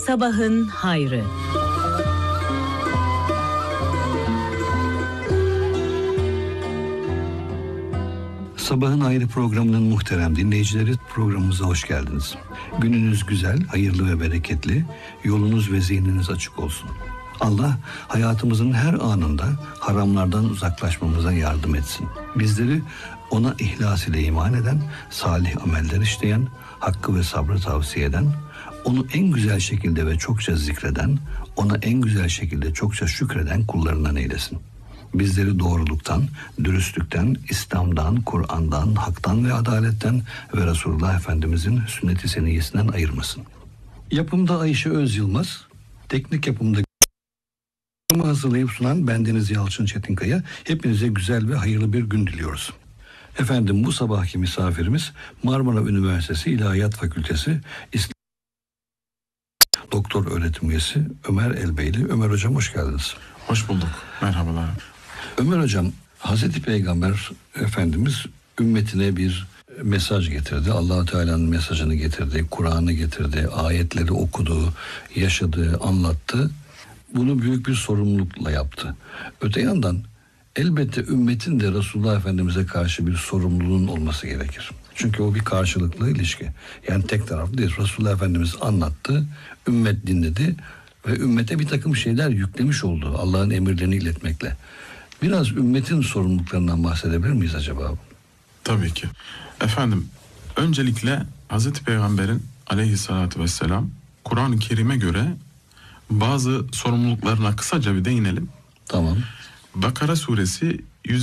Sabahın hayrı. Sabahın Hayrı programının muhterem dinleyicileri, programımıza hoş geldiniz. Gününüz güzel, hayırlı ve bereketli, yolunuz ve zihniniz açık olsun. Allah hayatımızın her anında haramlardan uzaklaşmamıza yardım etsin. Bizleri ona ihlas ile iman eden, salih ameller işleyen, hakkı ve sabrı tavsiye eden, onu en güzel şekilde ve çokça zikreden, ona en güzel şekilde çokça şükreden kullarından eylesin. Bizleri doğruluktan, dürüstlükten, İslam'dan, Kur'an'dan, haktan ve adaletten ve Resulullah Efendimizin sünnet-i seniyyesinden ayırmasın. Yapımda Ayşe Öz Yılmaz, teknik yapımda hazırlayıp sunan bendeniz Yalçın Çetinkaya. Hepinize güzel ve hayırlı bir gün diliyoruz. Efendim, bu sabahki misafirimiz Marmara Üniversitesi İlahiyat Fakültesi İslam Doktor Öğretim Üyesi Ömer Elbeyli. Ömer Hocam, hoş geldiniz. Hoş bulduk. Merhabalar. Ömer Hocam, Hazreti Peygamber Efendimiz ümmetine bir mesaj getirdi. Allah-u Teala'nın mesajını getirdi, Kur'an'ı getirdi, ayetleri okudu, yaşadı, anlattı. Bunu büyük bir sorumlulukla yaptı. Öte yandan elbette ümmetin de Resulullah Efendimiz'e karşı bir sorumluluğun olması gerekir. Çünkü o bir karşılıklı ilişki. Yani tek taraflı değil. Resulullah Efendimiz anlattı, ümmet dinledi ve ümmete bir takım şeyler yüklemiş oldu Allah'ın emirlerini iletmekle. Biraz ümmetin sorumluluklarından bahsedebilir miyiz acaba? Tabii ki. Efendim, öncelikle Hazreti Peygamber'in aleyhissalatü vesselam Kur'an-ı Kerim'e göre bazı sorumluluklarına kısaca bir değinelim. Tamam. Bakara suresi